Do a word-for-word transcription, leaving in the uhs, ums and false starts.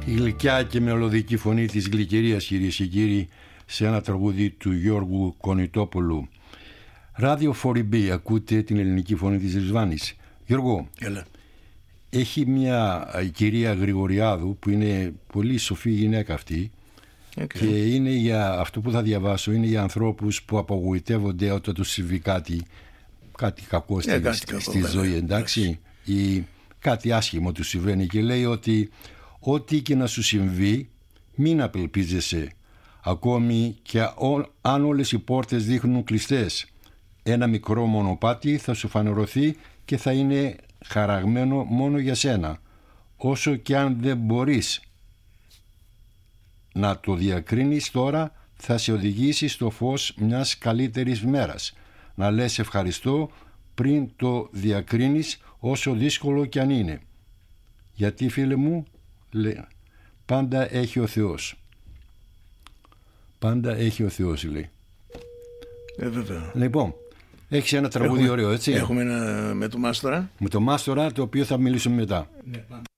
Η γλυκιά και μελωδική φωνή της Γλυκερίας, κυρίες και κύριοι, σε ένα τραγούδι του Γιώργου Κονιτόπουλου. Ράδιο φορ μπι, ακούτε την ελληνική φωνή της Ρισβάνης. Γιώργο, Έλα. έχει μια η κυρία Γρηγοριάδου που είναι πολύ σοφή γυναίκα αυτή, okay. Και είναι για αυτό που θα διαβάσω, είναι για ανθρώπους που απογοητεύονται όταν τους συμβεί κάτι, κάτι κακό στη, yeah, κάτι στη, στη κακό, ζωή, εντάξει, yes. Ή κάτι άσχημο του συμβαίνει, και λέει ότι ό,τι και να σου συμβεί μην απελπίζεσαι, ακόμη και αν όλες οι πόρτες δείχνουν κλειστές. Ένα μικρό μονοπάτι θα σου φανερωθεί και θα είναι χαραγμένο μόνο για σένα, όσο και αν δεν μπορείς να το διακρίνεις τώρα, θα σε οδηγήσει στο φως μιας καλύτερης μέρας. Να λες ευχαριστώ πριν το διακρίνεις, όσο δύσκολο κι αν είναι. Γιατί, φίλε μου, λέει, πάντα έχει ο Θεός. Πάντα έχει ο Θεός, λέει. Ε, βέβαια. Λοιπόν, έχεις ένα τραγούδι έχουμε, ωραίο, έτσι. Έχουμε ένα με το Μάστορα. Με το Μάστορα, το οποίο θα μιλήσουμε μετά. Ναι,